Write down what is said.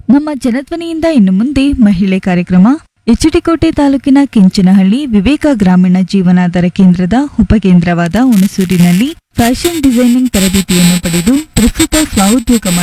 ನಮ್ಮ ಜನಧ್ವನಿಯಿಂದ ಇನ್ನು ಮುಂದೆ ಮಹಿಳೆ ಕಾರ್ಯಕ್ರಮ. ಎಚ್.ಡಿ.ಕೋಟೆ ತಾಲೂಕಿನ ಕೆಂಚನಹಳ್ಳಿ ವಿವೇಕ ಗ್ರಾಮೀಣ ಜೀವನಾಧಾರ ಕೇಂದ್ರದ ಉಪಕೇಂದ್ರವಾದ ಹುಣಸೂರಿನಲ್ಲಿ ಫ್ಯಾಷನ್ ಡಿಸೈನಿಂಗ್ ತರಬೇತಿಯನ್ನು ಪಡೆದು ಪ್ರಸ್ತುತ ಸ್ವಉದ್ಯೋಗ